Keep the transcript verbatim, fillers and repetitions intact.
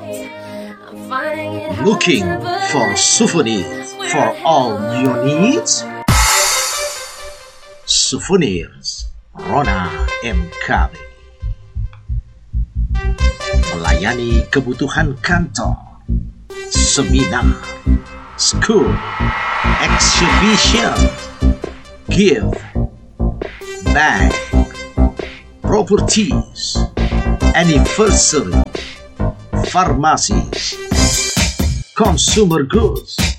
Looking for souvenirs for all your needs? Souvenirs Rona M K B melayani kebutuhan kantor, seminar, school, exhibition, gift, bag, properties, anniversary, pharmacies, consumer goods,